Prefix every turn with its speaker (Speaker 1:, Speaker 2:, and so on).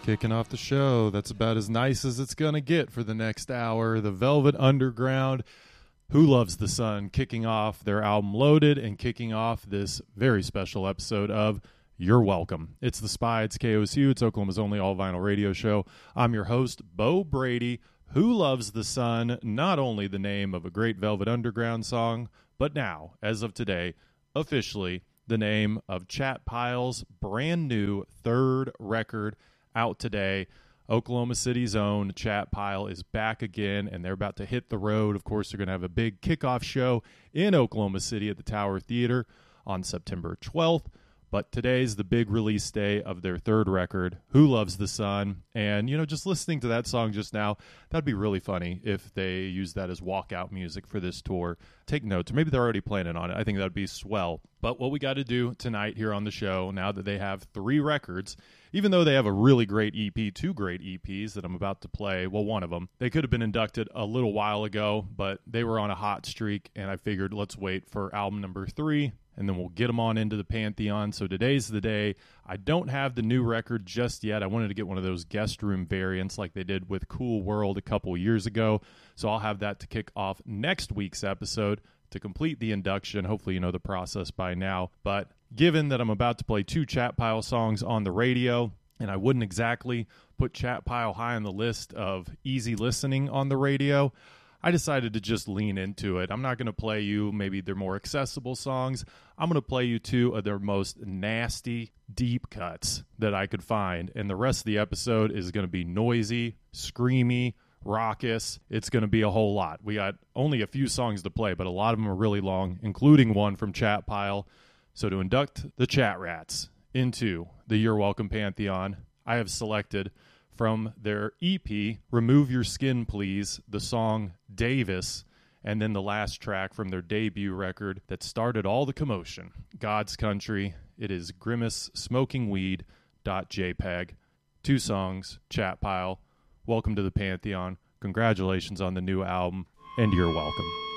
Speaker 1: Kicking off the show, that's about as nice as it's going to get for the next hour. The Velvet Underground, Who Loves the Sun, kicking off their album Loaded and kicking off this very special episode of You're Welcome. It's The Spy, it's KOSU, it's Oklahoma's only all-vinyl radio show. I'm your host, Bo Brady. Who Loves the Sun, not only the name of a great Velvet Underground song, but now, as of today, officially the name of Chat Pyle's brand new third record out today. Oklahoma City's own Chat Pyle is back again, and they're about to hit the road. Of course, they're going to have a big kickoff show in Oklahoma City at the Tower Theater on September 12th. But today's the big release day of their third record, Who Loves the Sun. And, you know, just listening to that song just now, that'd be really funny if they use that as walkout music for this tour. Take notes, or maybe they're already planning on it. I think that'd be swell. But what we got to do tonight here on the show, now that they have three records, even though they have a really great EP, two great EPs that I'm about to play, well, one of them, they could have been inducted a little while ago, but they were on a hot streak, and I figured let's wait for album number 3, and then we'll get them on into the Pantheon. So today's the day. I don't have the new record just yet. I wanted to get one of those guest room variants like they did with Cool World a couple years ago, so I'll have that to kick off next week's episode to complete the induction. Hopefully you know the process by now, but given that I'm about to play 2 Chat Pyle songs on the radio, and I wouldn't exactly put Chat Pyle high on the list of easy listening on the radio, I decided to just lean into it. I'm not going to play you maybe their more accessible songs. I'm going to play you 2 of their most nasty, deep cuts that I could find, and the rest of the episode is going to be noisy, screamy, raucous. It's going to be a whole lot. We got only a few songs to play, but a lot of them are really long, including one from Chat Pyle. So to induct the Chat Rats into the You're Welcome Pantheon, I have selected from their EP, Remove Your Skin Please, the song Davis, and then the last track from their debut record that started all the commotion, God's Country. It is Grimace Smoking Weed .jpg. 2 songs, Chat Pyle. Welcome to the Pantheon. Congratulations on the new album, and you're welcome.